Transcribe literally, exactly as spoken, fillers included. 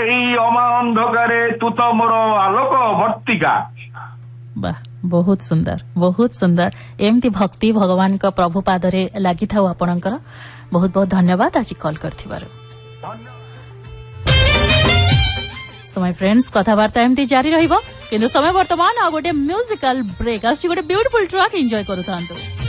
एई अमा अंधकारे तू तो मोर आलोक वर्तिका। वाह बहुत सुंदर बहुत सुंदर एमती भक्ति भगवान का प्रभु पादरे लागि थाउ आपणकर बहुत बहुत धन्यवाद आज कॉल करथिबार। समय फ्रेंड्स कथावार्ता एमती जारी रहिबो किंतु समय वर्तमान आ गोटे म्यूजिकल ब्रेक आछि गोटे ब्यूटीफुल ट्रैक एंजॉय करू थांतो।